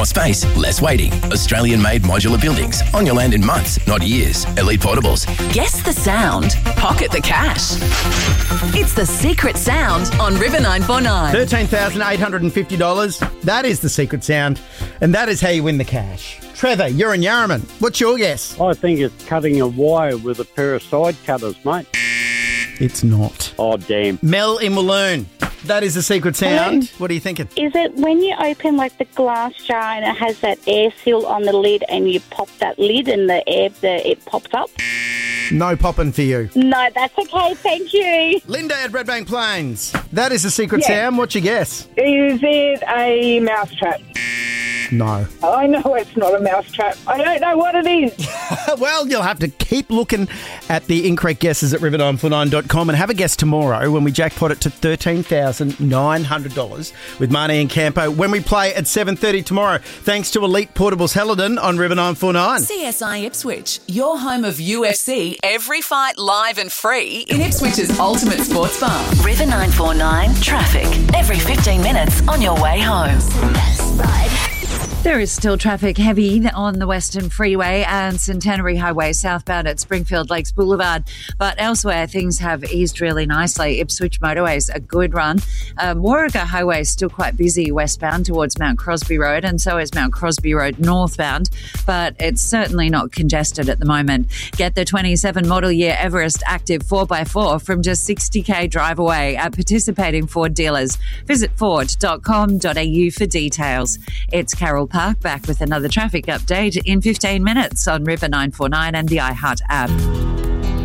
More space, less waiting. Australian-made modular buildings on your land in months, not years. Elite Portables. Guess the sound. Pocket the cash. It's the secret sound on River 949. $13,850. That is the secret sound, and that is how you win the cash. Trevor, you're in Yarraman. What's your guess? I think it's cutting a wire with a pair of side cutters, mate. It's not. Oh, damn. Mel in Walloon. That is the secret sound. Hello? What are you thinking? Is it when you open like the glass jar and it has that air seal on the lid and you pop that lid and it pops up? No popping for you. No, that's okay. Thank you. Linda at Redbank Plains. That is the secret sound. What's your guess? Is it a mousetrap? No. I know it's not a mousetrap. I don't know what it is. Well, you'll have to keep looking at the incorrect guesses at river949.com and have a guess tomorrow when we jackpot it to $13,900 with Marnie and Campo when we play at 7:30 tomorrow. Thanks to Elite Portables Helidon on River 949. CSI Ipswich, your home of UFC, every fight live and free in Ipswich's ultimate sports bar. River 949 traffic, every 15 minutes on your way home. There is still traffic heavy on the Western Freeway and Centenary Highway southbound at Springfield Lakes Boulevard. But elsewhere, things have eased really nicely. Ipswich Motorway's a good run. Warragah Highway is still quite busy westbound towards Mount Crosby Road, and so is Mount Crosby Road northbound. But it's certainly not congested at the moment. Get the 27 model year Everest Active 4x4 from just 60k drive away at participating Ford dealers. Visit ford.com.au for details. It's Carol Park back with another traffic update in 15 minutes on River 949 and the iHeart app.